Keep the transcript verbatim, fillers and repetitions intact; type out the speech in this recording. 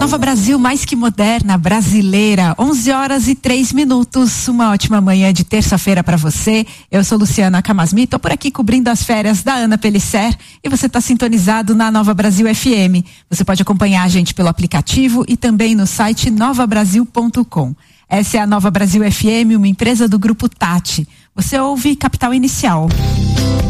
Nova Brasil, mais que moderna, brasileira, onze horas e três minutos, uma ótima manhã de terça-feira para você. Eu sou Luciana Camasmi, tô por aqui cobrindo as férias da Ana Pelisser e você está sintonizado na Nova Brasil F M. Você pode acompanhar a gente pelo aplicativo e também no site nova brasil ponto com. Essa é a Nova Brasil F M, uma empresa do Grupo Tati. Você ouve Capital Inicial.